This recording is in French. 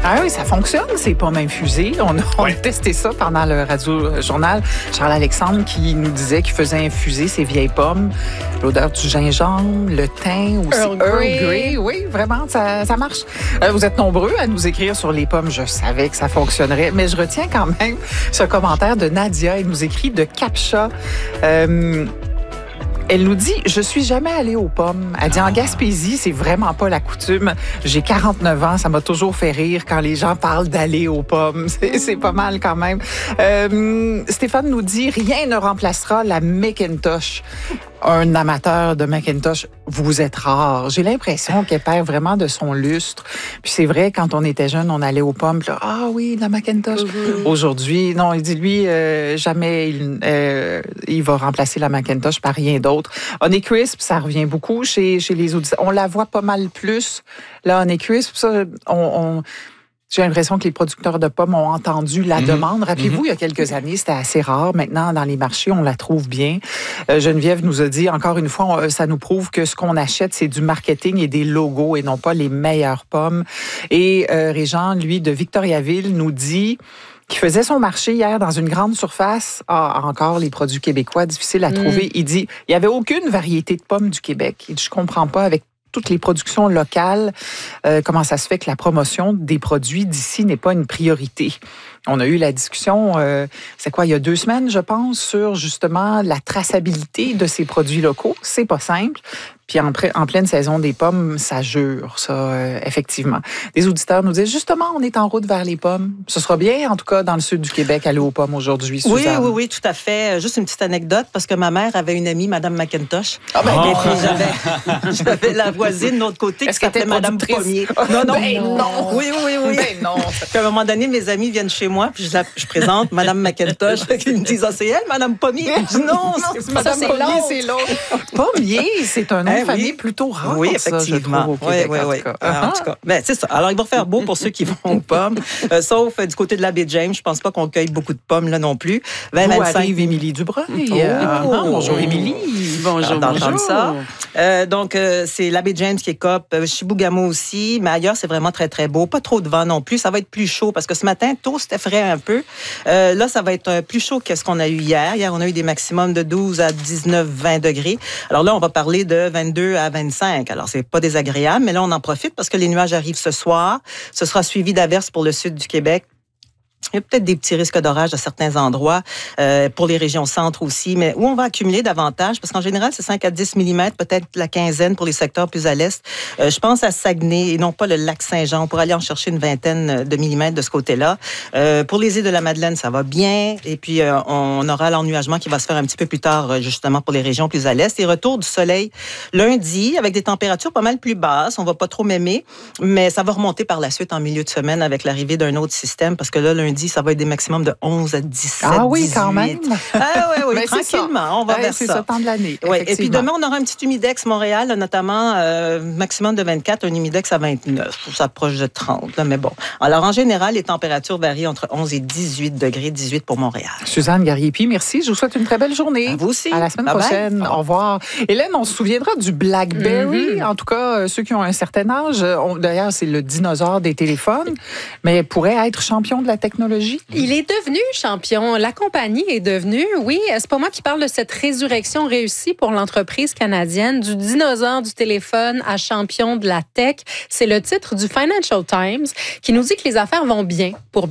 Ah oui, ça fonctionne, ces pommes infusées. On a testé ça pendant le radio-journal. Charles-Alexandre qui nous disait qu'il faisait infuser ses vieilles pommes. L'odeur du gingembre, le thym aussi. Earl Grey. Oui, vraiment, ça marche. Vous êtes nombreux à nous écrire sur les pommes. Je savais que ça fonctionnerait. Mais je retiens quand même ce commentaire de Nadia. Elle nous écrit de Capcha. Elle nous dit, je suis jamais allée aux pommes. Elle dit, en Gaspésie, c'est vraiment pas la coutume. J'ai 49 ans, ça m'a toujours fait rire quand les gens parlent d'aller aux pommes. C'est pas mal quand même. Stéphane nous dit, rien ne remplacera la Macintosh. Un amateur de Macintosh, vous êtes rare. J'ai l'impression qu'elle perd vraiment de son lustre. Puis c'est vrai, quand on était jeune, on allait aux pommes. Puis là, ah oui, la Macintosh. Aujourd'hui, non, il dit, lui, jamais il va remplacer la Macintosh par rien d'autre. Honeycrisp, ça revient beaucoup chez les auditeurs. On la voit pas mal plus, la Honeycrisp. Ça, j'ai l'impression que les producteurs de pommes ont entendu la demande. Rappelez-vous, il y a quelques années, c'était assez rare. Maintenant, dans les marchés, on la trouve bien. Geneviève nous a dit, encore une fois, ça nous prouve que ce qu'on achète, c'est du marketing et des logos et non pas les meilleures pommes. Et Régent, lui, de Victoriaville, nous dit qui faisait son marché hier dans une grande surface. Encore les produits québécois, difficiles à trouver. Il dit, il n'y avait aucune variété de pommes du Québec. Il dit, je comprends pas avec toutes les productions locales, comment ça se fait que la promotion des produits d'ici n'est pas une priorité. On a eu la discussion, c'est quoi, il y a 2 semaines, je pense, sur justement la traçabilité de ces produits locaux. C'est pas simple. Puis en pleine saison des pommes, ça jure, ça, effectivement. Des auditeurs nous disent, justement, on est en route vers les pommes. Ce sera bien, en tout cas, dans le sud du Québec, aller aux pommes aujourd'hui, Suzanne. Oui, tout à fait. Juste une petite anecdote, parce que ma mère avait une amie, Mme Macintosh. Et puis j'avais la voisine de l'autre côté qui s'appelait Mme Pommier. Non. Oui. Ben non. Puis à un moment donné, mes amis viennent chez moi, puis je présente Mme Macintosh. Ils me disent, c'est elle, Mme Pommier? Je dis, non, c'est Mme Pommier, c'est l'autre. Pommier, c'est un nom de famille plutôt rare. Oui, effectivement. Oui. En tout cas, ben, c'est ça. Alors, il va faire beau pour ceux qui vont aux pommes, sauf du côté de la baie James. Je pense pas qu'on cueille beaucoup de pommes là non plus. 20-25. Arrive Émilie Dubreuil. Bonjour, Émilie. Bonjour. Ça. Donc, c'est la baie James qui est COP, Chibougamau aussi, mais ailleurs, c'est vraiment très, très beau. Pas trop de vent non plus. Ça va être plus chaud parce que ce matin, tôt, c'était frais un peu. Là, ça va être plus chaud que ce qu'on a eu hier. Hier, on a eu des maximums de 12 à 19, 20 degrés. Alors là, on va parler de 22 à 25. Alors, c'est pas désagréable, mais là, on en profite parce que les nuages arrivent ce soir. Ce sera suivi d'averses pour le sud du Québec. Il y a peut-être des petits risques d'orage à certains endroits, pour les régions centres aussi, mais où on va accumuler davantage, parce qu'en général, c'est 5 à 10 mm, peut-être la quinzaine pour les secteurs plus à l'est. Je pense à Saguenay et non pas le lac Saint-Jean. On pourrait aller en chercher une vingtaine de millimètres de ce côté-là. Pour les îles de la Madeleine, ça va bien. Et puis, on aura l'ennuagement qui va se faire un petit peu plus tard, justement, pour les régions plus à l'est. Et retour du soleil lundi, avec des températures pas mal plus basses. On va pas trop m'aimer, mais ça va remonter par la suite en milieu de semaine avec l'arrivée d'un autre système, parce que là, lundi, ça va être des maximums de 11 à 17, Ah oui, 18. Quand même. Oui, tranquillement, on va vers ça. C'est ce temps de l'année, Et puis demain, on aura un petit humidex Montréal, notamment maximum de 24, un humidex à 29. Ça s'approche de 30, là, mais bon. Alors, en général, les températures varient entre 11 et 18 degrés, 18 pour Montréal. Suzanne Gariepi, merci. Je vous souhaite une très belle journée. À vous aussi. À la semaine prochaine. Au revoir. Hélène, on se souviendra du BlackBerry. En tout cas, ceux qui ont un certain âge. D'ailleurs, c'est le dinosaure des téléphones, mais pourrait être champion de la technologie. Il est devenu champion. La compagnie est devenue, oui, c'est pas moi qui parle de cette résurrection réussie pour l'entreprise canadienne, du dinosaure du téléphone à champion de la tech. C'est le titre du Financial Times qui nous dit que les affaires vont bien pour